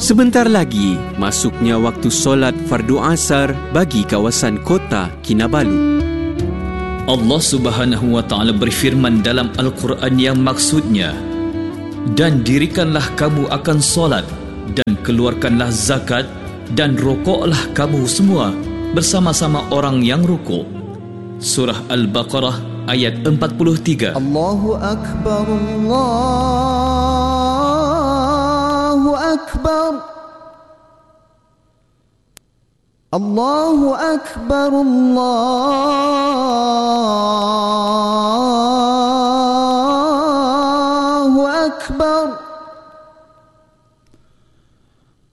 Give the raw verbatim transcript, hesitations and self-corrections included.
Sebentar lagi, masuknya waktu solat fardu asar bagi kawasan kota Kinabalu. Allah Subhanahu wa taala berfirman dalam Al-Quran yang maksudnya, dan dirikanlah kamu akan solat dan keluarkanlah zakat dan rokoklah kamu semua bersama-sama orang yang rukuk. Surah Al-Baqarah ayat empat puluh tiga. Allahu Akbar, Allahu Akbar, Allahu Akbar, Allahu Akbar.